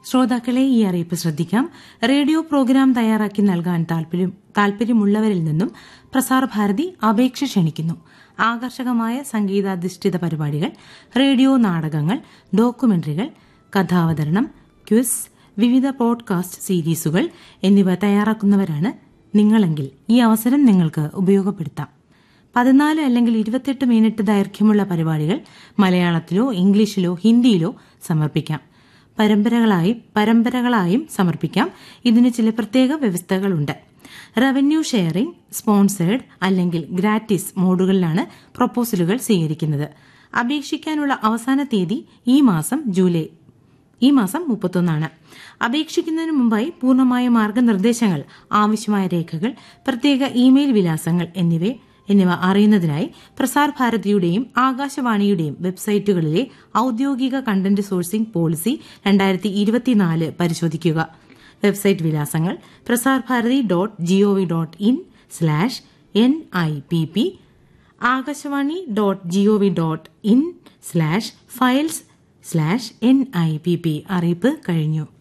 ശ്രോതാക്കളെ, ഈ അറിയിപ്പ് ശ്രദ്ധിക്കാം. റേഡിയോ പ്രോഗ്രാം തയ്യാറാക്കി നൽകാൻ താൽപര്യമുള്ളവരിൽ നിന്നും പ്രസാർ ഭാരതി അപേക്ഷ ക്ഷണിക്കുന്നു. ആകർഷകമായ സംഗീതാധിഷ്ഠിത പരിപാടികൾ, റേഡിയോ നാടകങ്ങൾ, ഡോക്യുമെന്ററികൾ, കഥാവതരണം, ക്വിസ്, വിവിധ പോഡ്കാസ്റ്റ് സീരീസുകൾ എന്നിവ തയ്യാറാക്കുന്നവരാണ് നിങ്ങളെങ്കിൽ ഈ അവസരം നിങ്ങൾക്ക് ഉപയോഗപ്പെടുത്താം. 14 അല്ലെങ്കിൽ 28 മിനിറ്റ് ദൈർഘ്യമുള്ള പരിപാടികൾ മലയാളത്തിലോ ഇംഗ്ലീഷിലോ ഹിന്ദിയിലോ സമർപ്പിക്കാം. പരമ്പരകളായും സമർപ്പിക്കാം. ഇതിന് ചില പ്രത്യേക വ്യവസ്ഥകളുണ്ട്. റവന്യൂ ഷെയറിംഗ്, സ്പോൺസേഡ് അല്ലെങ്കിൽ ഗ്രാറ്റിസ് മോഡുകളിലാണ് പ്രൊപ്പോസലുകൾ സ്വീകരിക്കുന്നത്. അപേക്ഷിക്കാനുള്ള അവസാന തീയതി ഈ മാസം 31 അപേക്ഷിക്കുന്നതിന് മുമ്പായി പൂർണ്ണമായ മാർഗനിർദ്ദേശങ്ങൾ, ആവശ്യമായ രേഖകൾ, പ്രത്യേക ഇമെയിൽ വിലാസങ്ങൾ എന്നിവ അറിയുന്നതിനായി പ്രസാർ ഭാരതിയുടെയും ആകാശവാണിയുടെയും വെബ്സൈറ്റുകളിലെ ഔദ്യോഗിക കണ്ടന്റ് സോഴ്സിംഗ് പോളിസി 2024 പരിശോധിക്കുക. Website വിലാസങ്ങൾ prasarbharati.gov.in/NIPP, akashvani.gov.in/files/NIPP. അറിയിപ്പ് കഴിഞ്ഞു.